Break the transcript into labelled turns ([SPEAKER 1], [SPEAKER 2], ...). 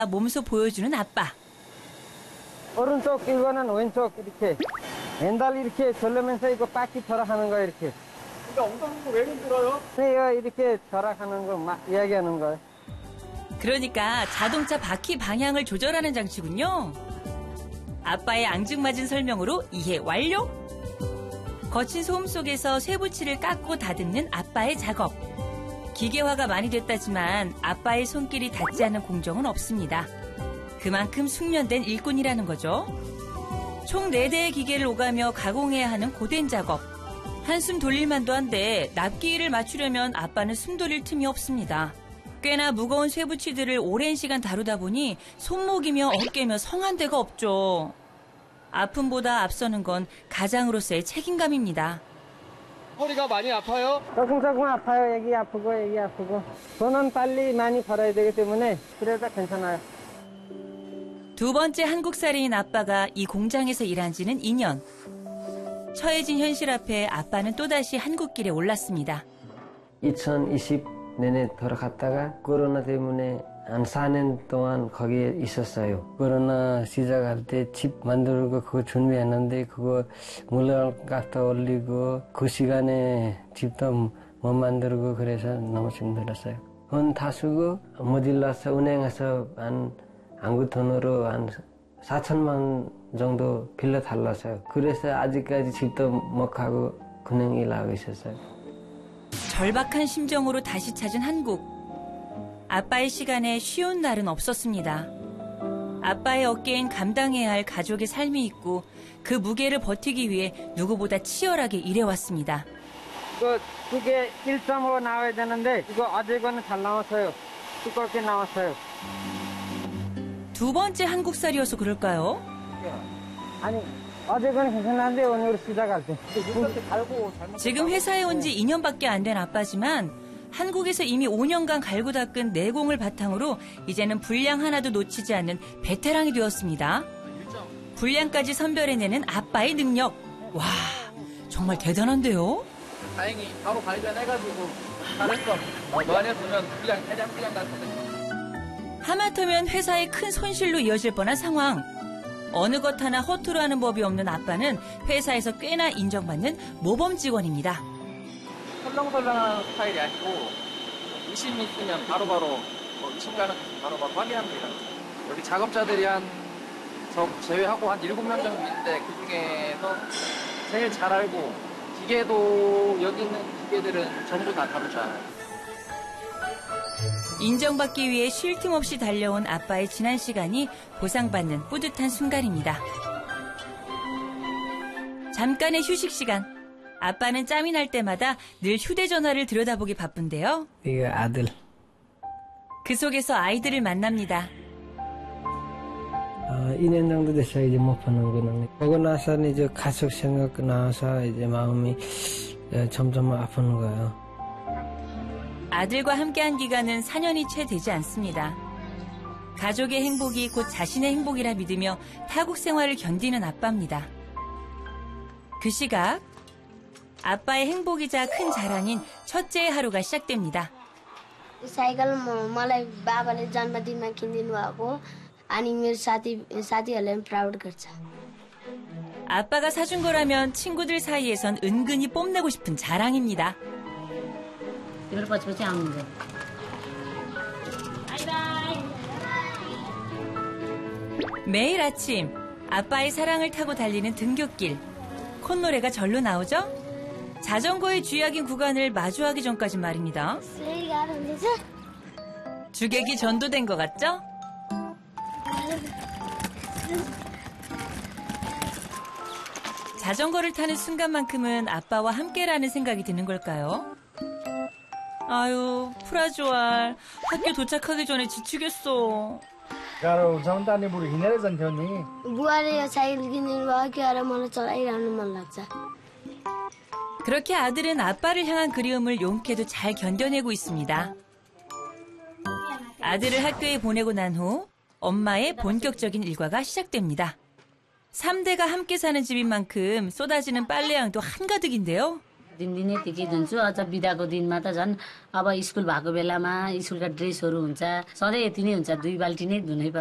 [SPEAKER 1] 몸소 보여주는 아빠.
[SPEAKER 2] 오른쪽 이거는 왼쪽 이렇게 왼발 이렇게 돌리면서 이거 바퀴 절하는 거 이렇게.
[SPEAKER 3] 그러니까 엉덩이가 왜 힘들어요?
[SPEAKER 2] 네, 이렇게 절하는 거 막 이야기하는 거예요.
[SPEAKER 1] 그러니까 자동차 바퀴 방향을 조절하는 장치군요. 아빠의 앙증맞은 설명으로 이해 완료. 거친 소음 속에서 쇠붙이를 깎고 다듬는 아빠의 작업. 기계화가 많이 됐다지만 아빠의 손길이 닿지 않는 공정은 없습니다. 그만큼 숙련된 일꾼이라는 거죠. 총 4대의 기계를 오가며 가공해야 하는 고된 작업. 한숨 돌릴만도 한데 납기를 맞추려면 아빠는 숨 돌릴 틈이 없습니다. 꽤나 무거운 쇠붙이들을 오랜 시간 다루다 보니 손목이며 어깨며 성한 데가 없죠. 아픔보다 앞서는 건 가장으로서의 책임감입니다.
[SPEAKER 3] 허리가 많이 아파요?
[SPEAKER 2] 조금 아파요. 여기 아프고 여기 아프고. 돈은 빨리 많이 벌어야 되기 때문에 그래도 괜찮아요.
[SPEAKER 1] 두 번째 한국살이인 아빠가 이 공장에서 일한 지는 2년. 처해진 현실 앞에 아빠는 또다시 한국길에 올랐습니다.
[SPEAKER 2] 2020 내내 돌아갔다가 코로나 때문에 한 4년 동안 거기에 있었어요. 코로나 시작할 때 집 만들고 그거 준비했는데 그거 물건값도 올리고 그 시간에 집도 못 만들고 그래서 너무 힘들었어요. 돈 다 쓰고 모질러서 은행에서 한국 돈으로 한 4천만 정도 빌려 달랐어요. 그래서 아직까지 집도 못 가고 그냥 일하고 있었어요.
[SPEAKER 1] 절박한 심정으로 다시 찾은 한국. 아빠의 시간에 쉬운 날은 없었습니다. 아빠의 어깨엔 감당해야 할 가족의 삶이 있고 그 무게를 버티기 위해 누구보다 치열하게 일해왔습니다.
[SPEAKER 2] 이거 두 개 1.5 나와야 되는데 이거 어제 거는 잘 나왔어요. 두껍게 나왔어요.
[SPEAKER 1] 두 번째 한국살이어서 그럴까요?
[SPEAKER 2] 아니 어제 거는 괜찮았는데 오늘 시작할 때.
[SPEAKER 1] 지금 회사에 온 지 2년밖에 안 된 아빠지만 한국에서 이미 5년간 갈고 닦은 내공을 바탕으로 이제는 분량 하나도 놓치지 않는 베테랑이 되었습니다. 분량까지 선별해내는 아빠의 능력. 와, 정말 대단한데요?
[SPEAKER 3] 다행히 바로 발견해가지고 잘했어. 너 아니었으면 그냥 대장 났거든.
[SPEAKER 1] 하마터면 회사의 큰 손실로 이어질 뻔한 상황. 어느 것 하나 허투루 하는 법이 없는 아빠는 회사에서 꽤나 인정받는 모범 직원입니다.
[SPEAKER 3] 설렁설렁한 스타일이 아니고 의심이 있으면 바로바로 의심 가능성 바로바로 확인합니다. 여기 작업자들이 저 제외하고 한 7명 정도 있는데 그중에서 제일 잘 알고 기계도 여기 있는 기계들은 전부 다 다룰 줄 알아요.
[SPEAKER 1] 인정받기 위해 쉴 틈 없이 달려온 아빠의 지난 시간이 보상받는 뿌듯한 순간입니다. 잠깐의 휴식 시간. 아빠는 짬이 날 때마다 늘 휴대전화를 들여다보기 바쁜데요.
[SPEAKER 2] 이거 아들.
[SPEAKER 1] 그 속에서 아이들을 만납니다.
[SPEAKER 2] 2년 정도 됐어요. 이제 못 보는구나. 보고 나서는 이제 가족 생각 나와서 이제 마음이 점점 아픈 거예요.
[SPEAKER 1] 아들과 함께한 기간은 4년이 채 되지 않습니다. 가족의 행복이 곧 자신의 행복이라 믿으며 타국 생활을 견디는 아빠입니다. 그 시각 아빠의 행복이자 큰 자랑인 첫째의 하루가 시작됩니다.
[SPEAKER 4] साइकल मलाई बाबाले जन्मदिनमा किनिदिनु भएको अनि मेरो साथीहरूले पनि प्राउड गर्छ.
[SPEAKER 1] 아빠가 사준 거라면 친구들 사이에선 은근히 뽐내고 싶은 자랑입니다.
[SPEAKER 5] 이걸 पछि आउनुहुन्छ.
[SPEAKER 1] 매일 아침 아빠의 사랑을 타고 달리는 등굣길. 콧노래가 절로 나오죠? 자전거의 쥐약인 구간을 마주하기 전까지 말입니다. 주객이 전도된 것 같죠? 자전거를 타는 순간만큼은 아빠와 함께라는 생각이 드는 걸까요? 아유, 프라조알. 학교 도착하기 전에 지치겠어.
[SPEAKER 4] बुवाले यो साइकल किनिदिनु भयो कि अरे मलाई चलाइरहनु मन लाग्छ.
[SPEAKER 1] 그렇게 아들은 아빠를 향한 그리움을 용케도 잘 견뎌내고 있습니다. 아들을 학교에 보내고 난 후 엄마의 본격적인 일과가 시작됩니다. 3대가 함께 사는 집인 만큼 쏟아지는 빨래양도 한가득인데요.
[SPEAKER 5] दिनदिनै त्यति धुन्छु। अझ बिदाको दिनमा त झन् अब स्कुल भएको बेलामा स्कुलका ड्रेसहरू हुन्छ, सधैँ यति नै हुन्छ, 2 बाल्टी नै धुनै पर्छ।